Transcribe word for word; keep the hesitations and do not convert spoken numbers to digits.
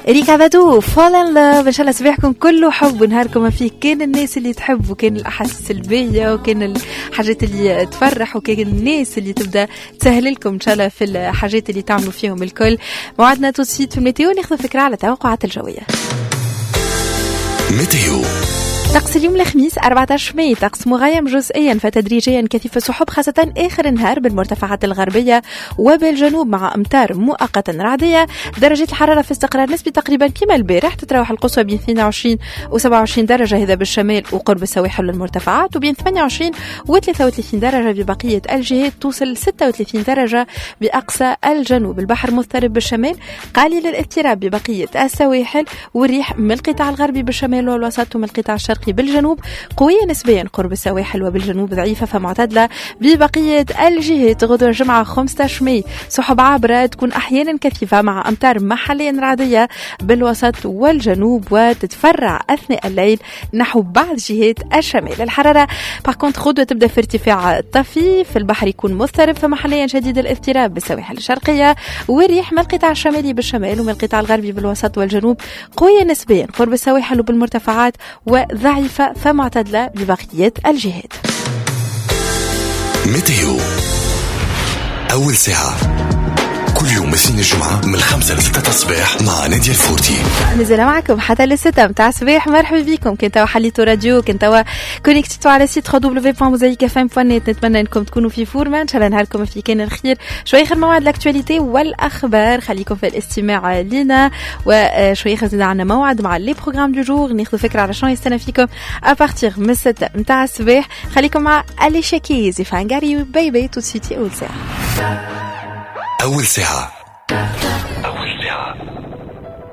ريكا بادو فول ان لاف. ان شاء الله صباحكم كله حب ونهاركم ما فيه. كان الناس اللي تحب وكان الاحاسيس السلبيه وكان الحاجات اللي تفرح وكان الناس اللي تبدا تسهل لكم ان شاء الله في الحاجات اللي تعملوا فيهم الكل. موعدنا توصيت في الميتيو ناخذ فكره على التوقعات الجويه. ميتيو طقس اليوم الخميس أربعة عشر ماي طقس مغيم جزئيا فتدريجيا كثيف السحب خاصة آخر النهار بالمرتفعات الغربية وبالجنوب مع أمطار مؤقتا رعدية. درجة الحرارة في استقرار نسبي تقريبا كما البارح، تتراوح القصوى بين اثنين وعشرين و سبعة وعشرين درجة هذا بالشمال وقرب السواحل والمرتفعات، وبين ثمانية وعشرين و ثلاثة وثلاثين درجة ببقية الجهات، توصل ستة وثلاثين درجة بأقصى الجنوب. البحر مضطرب بالشمال قليل الاضطراب ببقية السواحل، والريح من القطاع الغربي بالشمال والوسط ومن القطاع الشرقي بالجنوب قوية نسبيا قرب السواحل، وبالجنوب ضعيفة فمعتدلة ببقية الجهات. غدوة الجمعة خمسة عشر ماي سحب عابرة تكون أحيانا كثيفة مع أمطار محليا رعدية بالوسط والجنوب، وتتفرع أثناء الليل نحو بعض جهات الشمال. الحرارة باكونت غدوة تبدأ في ارتفاع طفيف، البحر يكون مضطرب فمحليا شديد الاضطراب بالسواحل الشرقية، والريح من القطاع الشمالي بالشمال ومن القطاع الغربي بالوسط والجنوب قوية نسبيا قرب السواحل وبالمرتفعات وضعيفة فمعتدلة ببقية الجهات. ميتيو أول ساعة كل يوم اثنين الجمعة من الخمسة لستة الصباح مع نادية الفوتي. نزل معكم حتى للستة متاع الصباح. مرحبا بكم. كنتوا حليتوا راديو، كنتوا كونيكتيتوا على سيت دبليو دبليو دبليو دوت موزايك اف ام دوت نت. نتمنى انكم تكونوا في فورمه ان شاء الله. نهاركم في كان الخير. شوي خير موعد الاكtualité والاخبار، خليكم في الاستماع لنا. وشوي خير عندنا موعد مع لي بروغرام دو جور، ناخذ فكره على شنو يستنى فيكم ابارتيغ من الستة متاع الصباح. خليكم مع الي شاكيزي فانغاري باي باي تو سيتي اول ساعه. أول ساعة